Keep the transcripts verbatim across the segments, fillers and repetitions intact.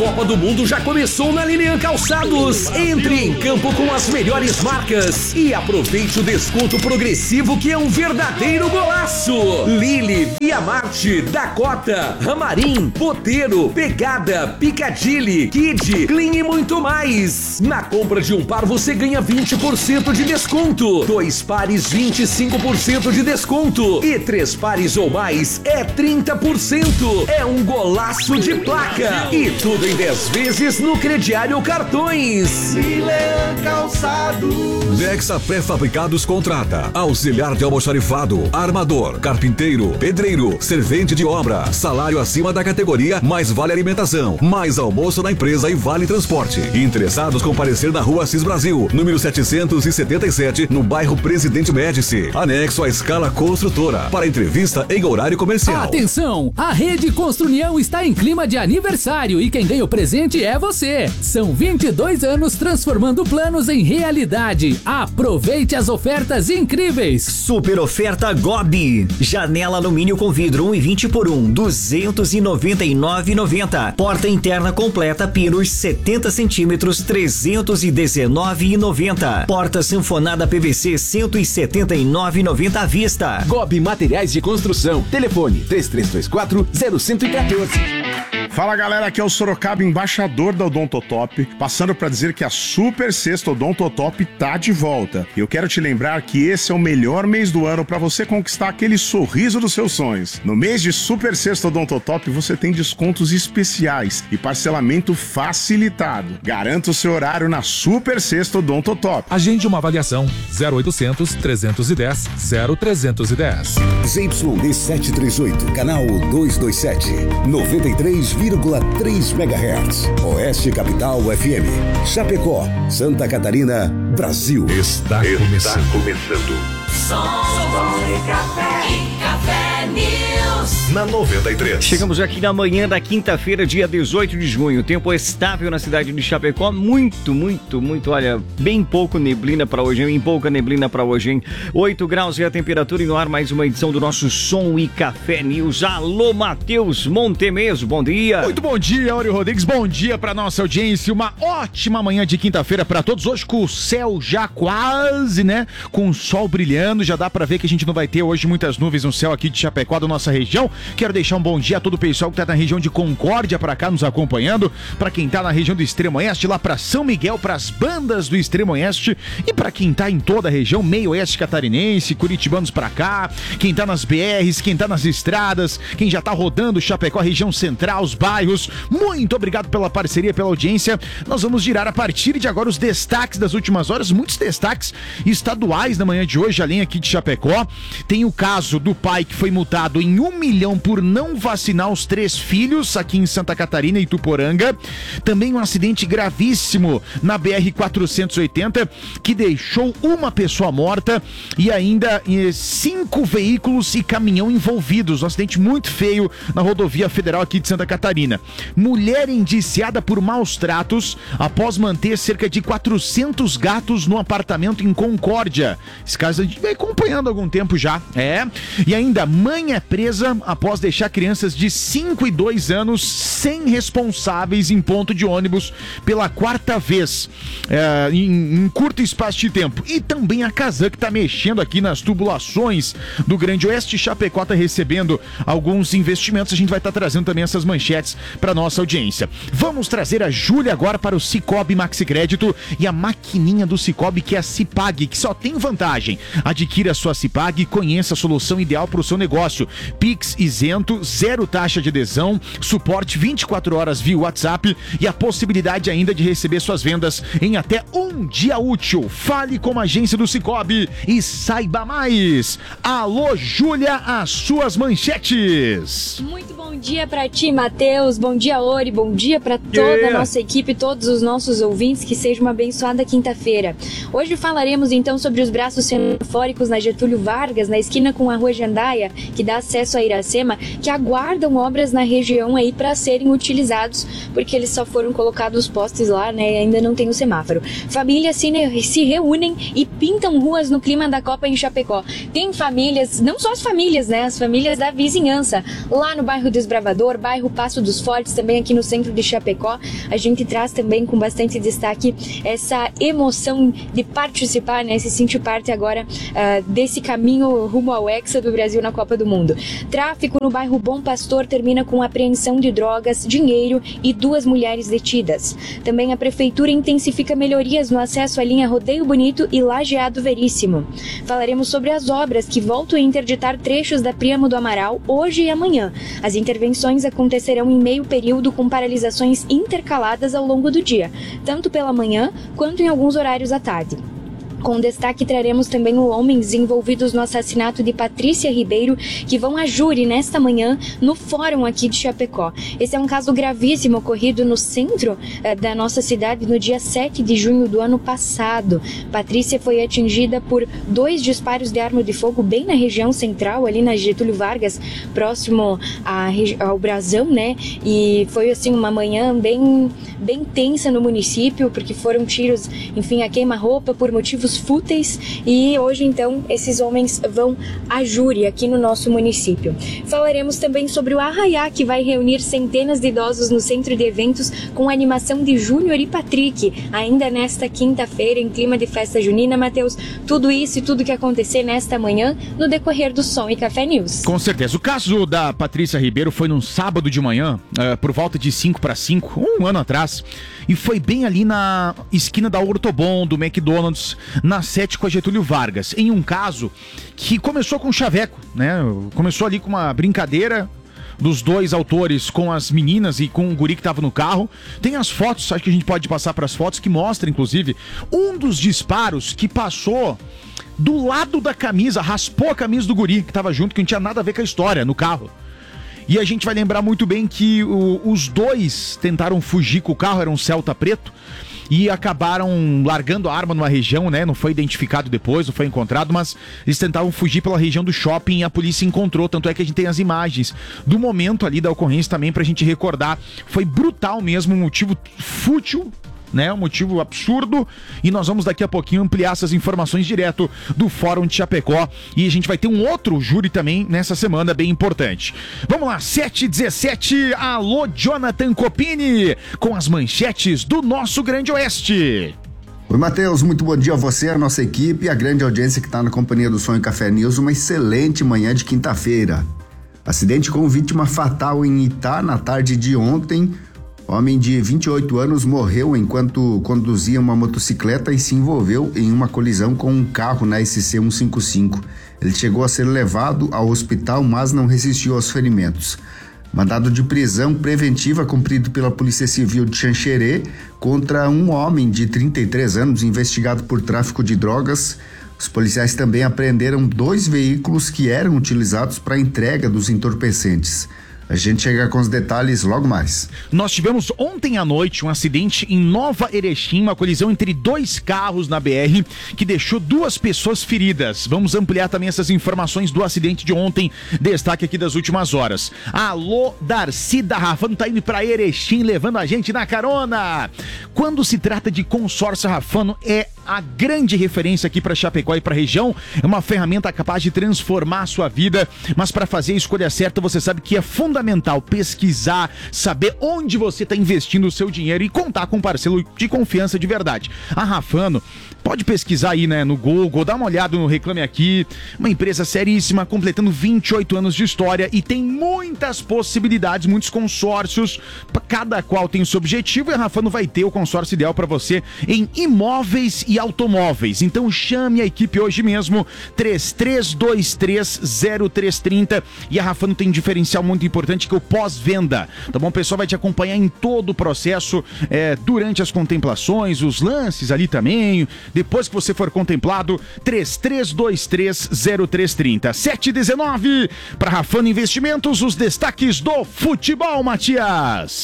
Copa do Mundo já começou na Lilian Calçados. Entre em campo com as melhores marcas e aproveite o desconto progressivo que é um verdadeiro golaço. Lili, Viamarte, Dakota, Ramarim, Poteiro, Pegada, Piccadilly, Kid, Clean e muito mais. Na compra de um par você ganha vinte por cento de desconto. Dois pares, vinte e cinco por cento de desconto. E três pares ou mais é trinta por cento. É um golaço de placa. E tudo em dez vezes no crediário cartões. Lilian Calçados. Nexa Pré-Fabricados contrata auxiliar de almoxarifado, armador, carpinteiro, pedreiro, servente de obra. Salário acima da categoria, mais vale alimentação, mais almoço na empresa e vale transporte. Interessados comparecer na rua Assis Brasil, número setecentos e setenta e sete, no bairro Presidente Médici, anexo à Escala Construtora, para entrevista em horário comercial. Atenção! A Rede Construnião está em clima de aniversário e quem ganha o presente é você. São vinte e dois anos transformando planos em realidade. Aproveite as ofertas incríveis. Super oferta Gobi. Janela alumínio com vidro um e vinte por um, duzentos e noventa e nove reais e noventa centavos. Porta interna completa pinos setenta centímetros, trezentos e dezenove reais e noventa centavos. Porta sanfonada P V C cento e setenta e nove reais e noventa centavos à vista. Gobi Materiais de Construção. Telefone três três dois quatro, zero um quatro. Fala galera, aqui é o Sorocaba, embaixador da Odontotop, passando para dizer que a Super Sexta Odontotop tá de volta. E eu quero te lembrar que esse é o melhor mês do ano para você conquistar aquele sorriso dos seus sonhos. No mês de Super Sexta Odontotop você tem descontos especiais e parcelamento facilitado. Garanta o seu horário na Super Sexta Odontotop. Agende uma avaliação zero oitocentos, trezentos e dez, zero trezentos e dez. Z Y D setecentos e trinta e oito, canal duzentos e vinte e sete, noventa e três vírgula três megahertz. Oeste Capital F M. Chapecó, Santa Catarina, Brasil. Está, Está começando. começando. Som de café e café news. Na noventa e três. Chegamos aqui na manhã da quinta-feira, dia dezoito de junho. Tempo estável na cidade de Chapecó. Muito, muito, muito. Olha, bem pouco neblina para hoje, bem pouca neblina para hoje, hein? oito graus é a temperatura e no ar mais uma edição do nosso Som e Café News. Alô, Matheus Montemeso, bom dia. Muito bom dia, Áureo Rodrigues. Bom dia para nossa audiência. Uma ótima manhã de quinta-feira para todos. Hoje com o céu já quase, né? Com o sol brilhando. Já dá para ver que a gente não vai ter hoje muitas nuvens no céu aqui de Chapecó, da nossa região. Quero deixar um bom dia a todo o pessoal que tá na região de Concórdia para cá nos acompanhando, para quem tá na região do Extremo Oeste, lá para São Miguel, para as bandas do Extremo Oeste e para quem tá em toda a região, meio oeste catarinense, curitibanos para cá, quem tá nas B Rs, quem tá nas estradas, quem já tá rodando Chapecó, região central, os bairros. Muito obrigado pela parceria, pela audiência. Nós vamos girar a partir de agora os destaques das últimas horas, muitos destaques estaduais na manhã de hoje, além aqui de Chapecó. Tem o caso do pai que foi multado em um milhão por não vacinar os três filhos aqui em Santa Catarina e Tuporanga. Também um acidente gravíssimo na B R quatrocentos e oitenta que deixou uma pessoa morta e ainda eh, cinco veículos e caminhão envolvidos. Um acidente muito feio na rodovia federal aqui de Santa Catarina. Mulher indiciada por maus tratos após manter cerca de quatrocentos gatos no apartamento em Concórdia. Esse caso a gente vem acompanhando há algum tempo já. É. E ainda, mãe é presa após deixar crianças de cinco e dois anos sem responsáveis em ponto de ônibus pela quarta vez é, em um curto espaço de tempo. E também a Casan, que está mexendo aqui nas tubulações do Grande Oeste. Chapecó está recebendo alguns investimentos. A gente vai estar tá trazendo também essas manchetes para nossa audiência. Vamos trazer a Júlia agora para o Cicobi Maxi Crédito e a maquininha do Cicobi, que é a Cipag, que só tem vantagem. Adquira a sua Cipag e conheça a solução ideal para o seu negócio. Pix isento, zero taxa de adesão, suporte vinte e quatro horas via WhatsApp e a possibilidade ainda de receber suas vendas em até um dia útil. Fale com a agência do Cicobi e saiba mais. Alô, Júlia, as suas manchetes. Muito bom dia para ti, Matheus. Bom dia, Ori. Bom dia para toda yeah. a nossa equipe, todos os nossos ouvintes. Que seja uma abençoada quinta-feira. Hoje falaremos então sobre os braços semafóricos na Getúlio Vargas, na esquina com a Rua Jandaia, que dá acesso a Iracema, que aguardam obras na região aí para serem utilizados, porque eles só foram colocados postes lá, né? Ainda não tem o semáforo. Famílias se, se reúnem e pintam ruas no clima da Copa em Chapecó. Tem famílias, não só as famílias, né? As famílias da vizinhança, lá no bairro do Desbravador, bairro Passo dos Fortes, também aqui no centro de Chapecó. A gente traz também com bastante destaque essa emoção de participar, né, se sentir parte agora uh, desse caminho rumo ao Hexa do Brasil na Copa do Mundo. Tráfico no bairro Bom Pastor termina com apreensão de drogas, dinheiro e duas mulheres detidas. Também a Prefeitura intensifica melhorias no acesso à linha Rodeio Bonito e Lajeado Veríssimo. Falaremos sobre as obras que voltam a interditar trechos da Príamo do Amaral hoje e amanhã. As intervenções acontecerão em meio período com paralisações intercaladas ao longo do dia, tanto pela manhã quanto em alguns horários à tarde. Com destaque, traremos também os homens envolvidos no assassinato de Patrícia Ribeiro, que vão a júri nesta manhã no fórum aqui de Chapecó. Esse é um caso gravíssimo ocorrido no centro eh, da nossa cidade no dia sete de junho do ano passado. Patrícia foi atingida por dois disparos de arma de fogo bem na região central, ali na Getúlio Vargas, próximo a, ao Brasão, né? E foi assim uma manhã bem, bem tensa no município, porque foram tiros, enfim, a queima-roupa por motivos fúteis, e hoje então esses homens vão a júri aqui no nosso município. Falaremos também sobre o Arraiá, que vai reunir centenas de idosos no centro de eventos com a animação de Júnior e Patrick, ainda nesta quinta-feira, em clima de festa junina. Matheus, tudo isso e tudo que acontecer nesta manhã no decorrer do Som e Café News. Com certeza. O caso da Patrícia Ribeiro foi num sábado de manhã, uh, por volta de cinco para cinco, um ano atrás, e foi bem ali na esquina da Ortobon, do McDonald's, na sete com a Getúlio Vargas, em um caso que começou com chaveco, né? Começou ali com uma brincadeira dos dois autores com as meninas e com o guri que estava no carro. Tem as fotos, acho que a gente pode passar para as fotos, que mostra, inclusive, um dos disparos que passou do lado da camisa, raspou a camisa do guri que estava junto, que não tinha nada a ver com a história, no carro. E a gente vai lembrar muito bem que o, os dois tentaram fugir com o carro, era um Celta preto, e acabaram largando a arma numa região, né? Não foi identificado depois, não foi encontrado, mas eles tentavam fugir pela região do shopping e a polícia encontrou. Tanto é que a gente tem as imagens do momento ali da ocorrência também pra gente recordar. Foi brutal mesmo, um motivo fútil, né? Um motivo absurdo, e nós vamos daqui a pouquinho ampliar essas informações direto do Fórum de Chapecó, e a gente vai ter um outro júri também nessa semana bem importante. Vamos lá, sete e dezessete, alô Jonathan Copini, com as manchetes do nosso Grande Oeste. Oi, Matheus, muito bom dia a você, a nossa equipe e a grande audiência que está na companhia do Som e Café News. Uma excelente manhã de quinta-feira. Acidente com vítima fatal em Itá na tarde de ontem. Homem de vinte e oito anos morreu enquanto conduzia uma motocicleta e se envolveu em uma colisão com um carro na S C cento e cinquenta e cinco. Ele chegou a ser levado ao hospital, mas não resistiu aos ferimentos. Mandado de prisão preventiva cumprido pela Polícia Civil de Xanxerê contra um homem de trinta e três anos investigado por tráfico de drogas. Os policiais também apreenderam dois veículos que eram utilizados para a entrega dos entorpecentes. A gente chega com os detalhes logo mais. Nós tivemos ontem à noite um acidente em Nova Erechim, uma colisão entre dois carros na B R que deixou duas pessoas feridas. Vamos ampliar também essas informações do acidente de ontem, destaque aqui das últimas horas. Alô, Darcy da Rafano tá indo pra Erechim levando a gente na carona. Quando se trata de consórcio Rafano, é a grande referência aqui para Chapecó e para a região. É uma ferramenta capaz de transformar a sua vida, mas para fazer a escolha certa, você sabe que é fundamental pesquisar, saber onde você está investindo o seu dinheiro e contar com um parceiro de confiança de verdade. A Rafano, pode pesquisar aí, né, no Google, dá uma olhada no Reclame Aqui, uma empresa seríssima, completando vinte e oito anos de história e tem muitas possibilidades, muitos consórcios, cada qual tem o seu objetivo, e a Rafano vai ter o consórcio ideal para você em imóveis e automóveis. Então chame a equipe hoje mesmo, três três dois três zero três três zero, e a Rafano tem um diferencial muito importante que é o pós-venda, tá bom? O pessoal vai te acompanhar em todo o processo, é, durante as contemplações, os lances ali também, depois que você for contemplado, três três dois três zero três três zero. sete e dezenove, para Rafano Investimentos, os destaques do futebol, Matias.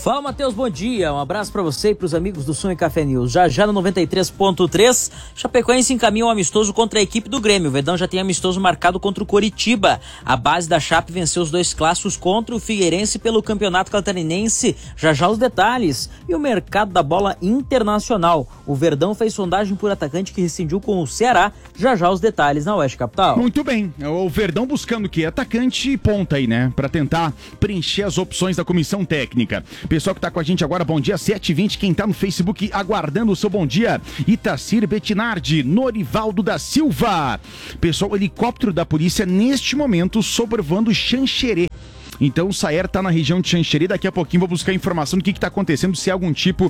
Fala, Matheus, bom dia. Um abraço pra você e pros amigos do Som e Café News. Já já no noventa e três ponto três, Chapecoense encaminha um amistoso contra a equipe do Grêmio. O Verdão já tem amistoso marcado contra o Coritiba. A base da Chape venceu os dois clássicos contra o Figueirense pelo Campeonato Catarinense. Já já os detalhes. E o mercado da bola internacional. O Verdão fez sondagem por atacante que rescindiu com o Ceará. Já já os detalhes na Oeste Capital. Muito bem. O Verdão buscando o quê? Atacante e ponta aí, né? Pra tentar preencher as opções da comissão técnica. Pessoal que tá com a gente agora, bom dia, sete e vinte. Quem tá no Facebook aguardando o seu bom dia. Itacir Bettinardi, Norivaldo da Silva. Pessoal, o helicóptero da polícia neste momento sobrevoando Xanxerê. Então o Saer tá na região de Xanxerê. Daqui a pouquinho vou buscar informação do que que tá acontecendo, se é algum tipo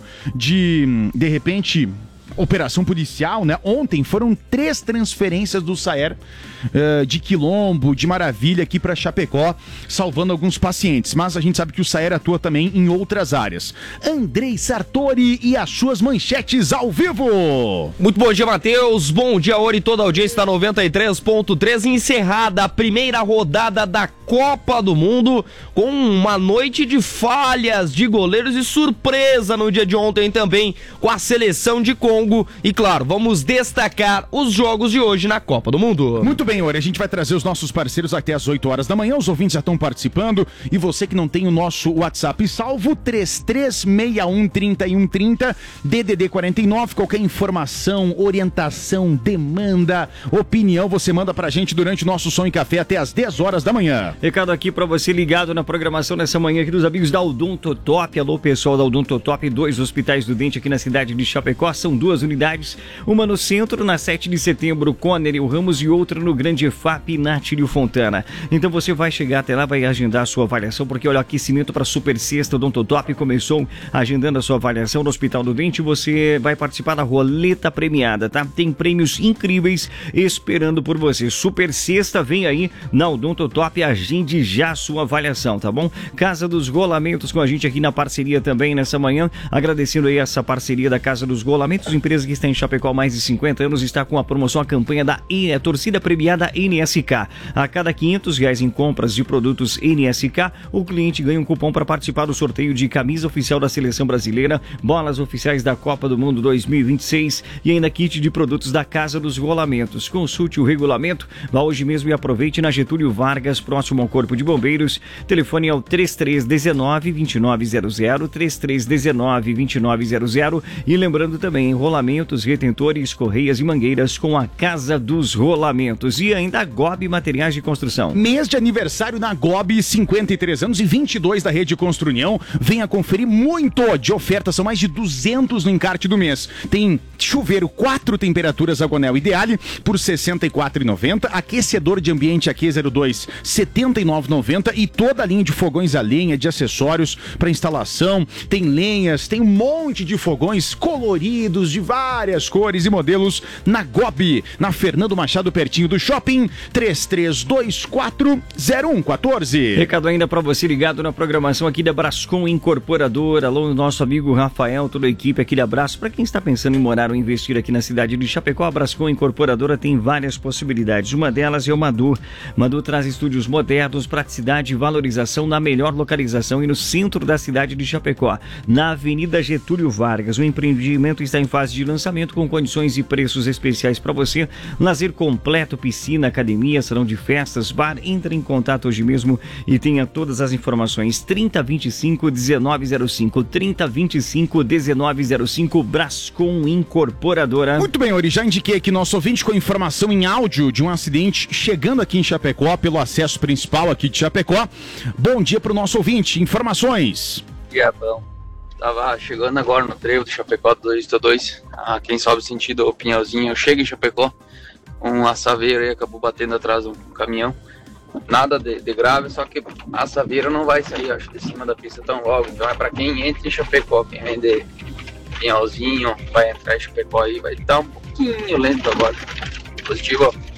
de, de repente, operação policial, né? Ontem foram três transferências do Saer uh, de Quilombo, de Maravilha aqui para Chapecó, salvando alguns pacientes. Mas a gente sabe que o Saer atua também em outras áreas. Andrei Sartori e as suas manchetes ao vivo. Muito bom dia, Matheus. Bom dia, Ori, toda a audiência da noventa e três ponto três. Encerrada a primeira rodada da Copa do Mundo com uma noite de falhas de goleiros e surpresa no dia de ontem também com a seleção de Congo. E claro, vamos destacar os jogos de hoje na Copa do Mundo. Muito bem, Ori, a gente vai trazer os nossos parceiros até as oito horas da manhã. Os ouvintes já estão participando. E você que não tem o nosso WhatsApp salvo, três três seis um, três um três zero, D D D quarenta e nove. Qualquer informação, orientação, demanda, opinião, você manda pra gente durante o nosso Som e Café até as dez horas da manhã. Recado aqui pra você ligado na programação nessa manhã aqui dos amigos da Odonto Top. Alô, pessoal da Odonto Top, dois hospitais do dente aqui na cidade de Chapecó. São duas unidades, uma no centro, na sete de setembro, Conner e o Ramos, e outra no Grande F A P, Nátilio Fontana. Então você vai chegar até lá, vai agendar a sua avaliação, porque olha, aquecimento para Super Sexta Odontotop começou agendando a sua avaliação no Hospital do Dente. Você vai participar da roleta premiada, tá? Tem prêmios incríveis esperando por você. Super Sexta vem aí na Odontotop, agende já a sua avaliação, tá bom? Casa dos Rolamentos com a gente aqui na parceria também nessa manhã, agradecendo aí essa parceria da Casa dos Rolamentos, empresa que está em Chapecó há mais de cinquenta anos, está com a promoção, a campanha da a torcida premiada N S K. A cada quinhentos reais em compras de produtos N S K, o cliente ganha um cupom para participar do sorteio de camisa oficial da Seleção Brasileira, bolas oficiais da Copa do Mundo dois mil e vinte e seis e ainda kit de produtos da Casa dos Rolamentos. Consulte o regulamento, vá hoje mesmo e aproveite na Getúlio Vargas, próximo ao Corpo de Bombeiros. Telefone é o três três um nove, dois nove zero zero, três três um nove, dois nove zero zero. E lembrando também, rolamentos, retentores, correias e mangueiras com a Casa dos Rolamentos. E ainda a G O B Materiais de Construção. Mês de aniversário na G O B, cinquenta e três anos e vinte e dois da Rede Construnião. Venha conferir muito de ofertas, são mais de duzentos no encarte do mês. Tem chuveiro quatro temperaturas Agonel Ideale por sessenta e quatro reais e noventa centavos, aquecedor de ambiente A Q zero dois setenta e nove reais e noventa centavos e toda a linha de fogões a lenha, de acessórios para instalação. Tem lenhas, tem um monte de fogões coloridos de várias cores e modelos na G O B, na Fernando Machado, pertinho do shopping. Três três dois quatro zero um um quatro. Recado ainda para você ligado na programação aqui da Brascom Incorporadora. Alô, nosso amigo Rafael, toda a equipe, aquele abraço para quem está pensando em morar ou investir aqui na cidade de Chapecó. A Brascom Incorporadora tem várias possibilidades, uma delas é o Madu. Madu traz estúdios modernos, praticidade e valorização na melhor localização e no centro da cidade de Chapecó, na Avenida Getúlio Vargas. O empreendimento está em fase de lançamento com condições e preços especiais para você. Lazer completo, piscina, academia, salão de festas, bar. Entre em contato hoje mesmo e tenha todas as informações. trinta, vinte e cinco, dezenove zero cinco, trinta, vinte e cinco, dezenove zero cinco, Brascom Incorporadora. Muito bem, Ori, já indiquei aqui nosso ouvinte com informação em áudio de um acidente chegando aqui em Chapecó, pelo acesso principal aqui de Chapecó. Bom dia para o nosso ouvinte, informações. Dia bom. Tava chegando agora no trevo do Chapecó do dois dois, ah, quem sobe sentido o Pinhalzinho, chega em Chapecó, um assaveiro aí acabou batendo atrás do caminhão, nada de, de grave, só que a assaveiro não vai sair, acho, de cima da pista tão logo, então é pra quem entra em Chapecó, quem vem de Pinhalzinho, vai entrar em Chapecó aí, vai estar um pouquinho lento agora. Positivo,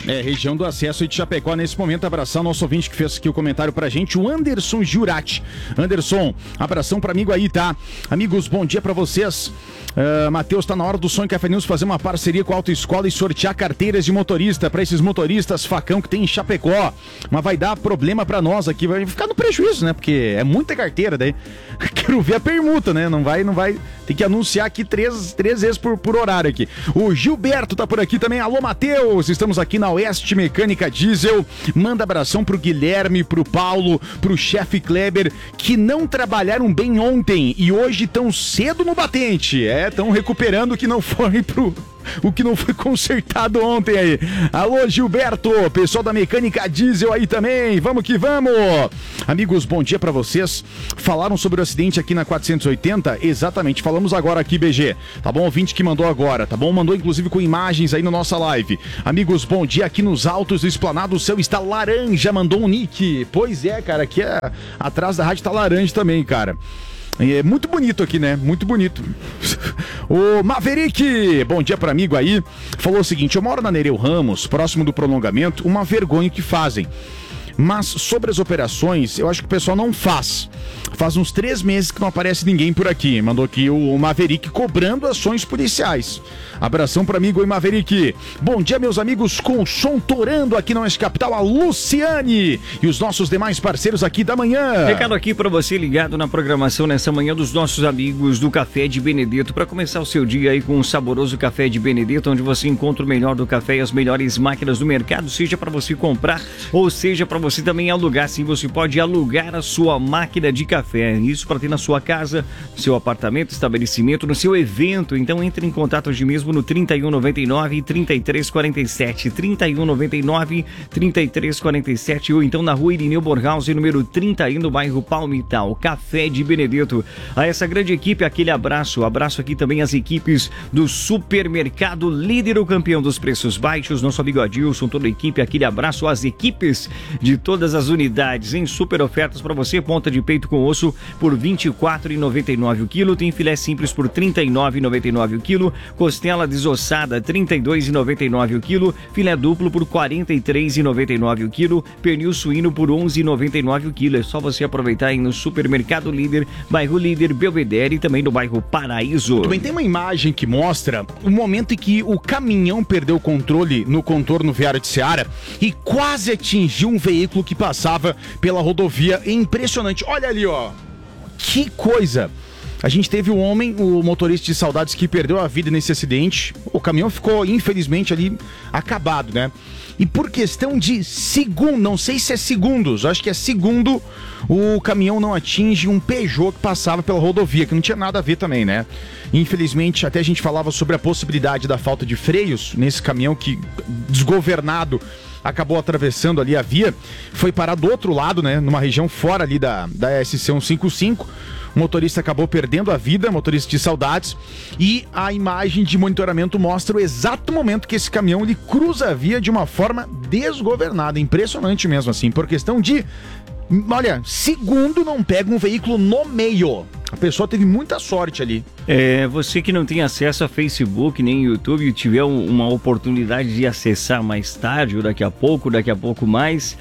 É, região do acesso de Chapecó. Nesse momento, abração ao nosso ouvinte que fez aqui o comentário pra gente, o Anderson Giurati. Anderson, abração pra amigo aí, tá? Amigos, bom dia pra vocês. Uh, Matheus, tá na hora do Sonho Café News fazer uma parceria com a Autoescola e sortear carteiras de motorista pra esses motoristas facão que tem em Chapecó. Mas vai dar problema pra nós aqui, vai ficar no prejuízo, né? Porque é muita carteira daí. Quero ver a permuta, né? Não vai, não vai. Tem que anunciar aqui três, três vezes por, por horário aqui. O Gilberto tá por aqui também. Alô, Matheus! Estamos aqui na Oeste Mecânica Diesel. Manda abração pro Guilherme, pro Paulo, pro chefe Kleber, que não trabalharam bem ontem e hoje tão cedo no batente. É, estão recuperando o que não foi pro... o que não foi consertado ontem aí. Alô, Gilberto, pessoal da Mecânica Diesel aí também, vamos que vamos. Amigos, bom dia pra vocês. Falaram sobre o acidente aqui na quatrocentos e oitenta? Exatamente, falamos agora aqui, B G. Tá bom? Ouvinte que mandou agora, tá bom? Mandou inclusive com imagens aí na nossa live. Amigos, bom dia aqui nos altos do Esplanado, o céu está laranja, mandou um nick. Pois é, cara, aqui é... atrás da rádio tá laranja também, cara. É muito bonito aqui, né? Muito bonito. O Maverick, bom dia para amigo aí. Falou o seguinte: eu moro na Nereu Ramos, próximo do prolongamento, uma vergonha que fazem. Mas sobre as operações, eu acho que o pessoal não faz. Faz uns três meses que não aparece ninguém por aqui. Mandou aqui o Maverick cobrando ações policiais. Abração para amigo e Maverick. Bom dia, meus amigos, com o som torando aqui na Oeste Capital, a Luciane e os nossos demais parceiros aqui da manhã. Recado aqui para você ligado na programação nessa manhã dos nossos amigos do Café de Benedetto. Para começar o seu dia aí com um saboroso Café de Benedetto, onde você encontra o melhor do café e as melhores máquinas do mercado, seja para você comprar ou seja para você também alugar. Sim, você pode alugar a sua máquina de café. Isso para ter na sua casa, no seu apartamento, estabelecimento, no seu evento. Então entre em contato hoje mesmo no trinta e um, noventa e nove, trinta e três quarenta e sete, trinta e um, noventa e nove, trinta e três quarenta e sete, ou então na rua Irineu Borghausen, número trinta e um, no bairro Palmital. Café de Benedetto. A essa grande equipe, aquele abraço. Abraço aqui também as equipes do Supermercado Líder, o campeão dos preços baixos, nosso amigo Adilson, toda a equipe, aquele abraço às equipes de todas as unidades em super ofertas para você. Ponta de peito com osso por vinte e quatro reais e noventa e nove centavos o quilo, tem filé simples por trinta e nove reais e noventa e nove centavos o quilo, costela desossada trinta e dois reais e noventa e nove centavos o quilo, filé duplo por quarenta e três reais e noventa e nove centavos o quilo, pernil suíno por onze reais e noventa e nove centavos o quilo. É só você aproveitar aí no Supermercado Líder, bairro Líder, Belvedere e também no bairro Paraíso. Também tem uma imagem que mostra o momento em que o caminhão perdeu o controle no contorno viário de Ceará e quase atingiu um veículo que passava pela rodovia. É impressionante. Olha ali, ó. Que coisa! A gente teve um homem, o motorista de Saudades, que perdeu a vida nesse acidente. O caminhão ficou, infelizmente, ali acabado, né? E por questão de segundo, não sei se é segundos, acho que é segundo, o caminhão não atinge um Peugeot que passava pela rodovia, que não tinha nada a ver também, né? Infelizmente, até a gente falava sobre a possibilidade da falta de freios nesse caminhão que, desgovernado, acabou atravessando ali a via, foi parar do outro lado, né? Numa região fora ali da, da S C cento e cinquenta e cinco. O motorista acabou perdendo a vida, motorista de Saudades, e a imagem de monitoramento mostra o exato momento que esse caminhão ele cruza a via de uma forma desgovernada. Impressionante mesmo assim, por questão de, olha, segundo não pega um veículo no meio. A pessoa teve muita sorte ali. É, você que não tem acesso a Facebook nem YouTube e tiver um, uma oportunidade de acessar mais tarde ou daqui a pouco, daqui a pouco mais,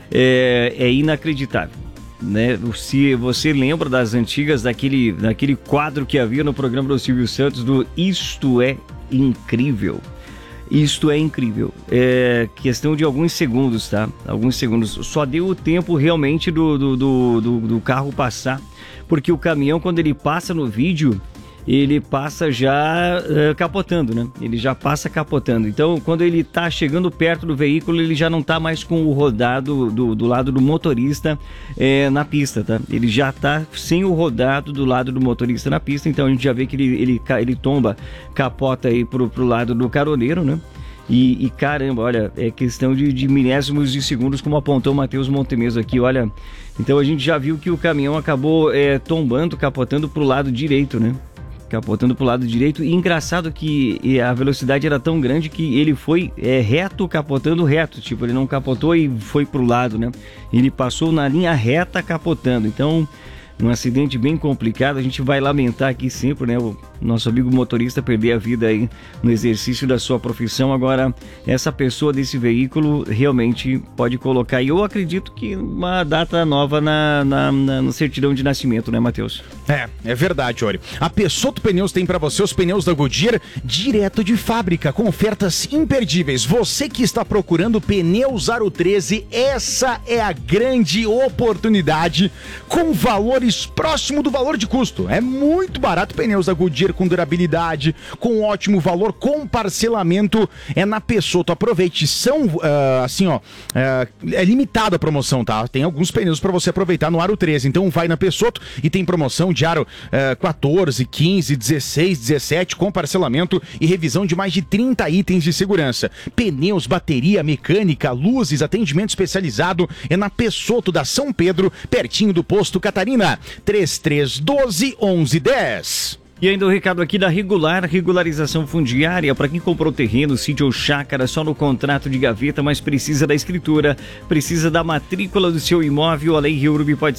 é, é inacreditável. Né? Se você lembra das antigas, daquele, daquele quadro que havia no programa do Silvio Santos do Isto é Incrível. Isto é incrível. É questão de alguns segundos, tá? Alguns segundos. Só deu o tempo realmente do, do, do, do, do carro passar, porque o caminhão, quando ele passa no vídeo, ele passa já uh, capotando, né? Ele já passa capotando. Então, quando ele tá chegando perto do veículo, ele já não tá mais com o rodado do, do lado do motorista é, na pista, tá? Ele já tá sem o rodado do lado do motorista na pista, então a gente já vê que ele, ele, ele tomba, capota aí pro, pro lado do caroneiro, né? E, e caramba, olha, é questão de, de milésimos de segundos, como apontou o Matheus Montemeso aqui, olha. Então a gente já viu que o caminhão acabou é, tombando, capotando pro lado direito, né? Capotando pro lado direito, e engraçado que a velocidade era tão grande que ele foi é, reto, capotando reto, tipo, ele não capotou e foi pro lado, né? Ele passou na linha reta capotando. Então, um acidente bem complicado, a gente vai lamentar aqui sempre, né? nosso amigo motorista perder a vida aí no exercício da sua profissão. Agora, essa pessoa desse veículo realmente pode colocar, e eu acredito que uma data nova na, na, na, na certidão de nascimento, né, Matheus? É, é verdade, Ori. A Pessotto Pneus tem pra você os pneus da Goodyear direto de fábrica, com ofertas imperdíveis. Você que está procurando pneus Aro treze, essa é a grande oportunidade, com valores próximo do valor de custo. É muito barato, pneus da Goodyear com durabilidade, com ótimo valor, com parcelamento, é na Pessotto. Aproveite, são uh, assim, ó, uh, é limitada a promoção, tá? Tem alguns pneus pra você aproveitar no Aro treze, então vai na Pessotto e tem promoção de aro uh, quatorze, quinze, dezesseis, dezessete, com parcelamento e revisão de mais de trinta itens de segurança. Pneus, bateria, mecânica, luzes, atendimento especializado é na Pessotto da São Pedro, pertinho do posto Catarina. três três um dois, onze dez. E ainda o recado aqui da Regular, regularização fundiária para quem comprou terreno, sítio ou chácara só no contrato de gaveta, mas precisa da escritura, precisa da matrícula do seu imóvel. A Lei Rio Urubi pode